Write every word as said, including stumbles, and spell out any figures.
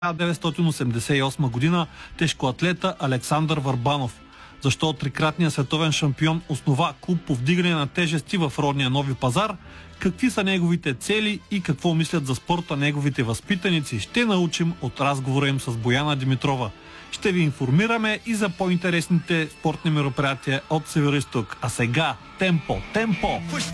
хиляда деветстотин осемдесет и осма година тежкоатлета Александър Върбанов. Защо трикратният световен шампион основа клуб по вдигане на тежести в родния Нови пазар, какви са неговите цели и какво мислят за спорта неговите възпитаници, ще научим от разговора им с Бояна Димитрова. Ще ви информираме и за по-интересните спортни мероприятия от Североизток. А сега темпо, темпо!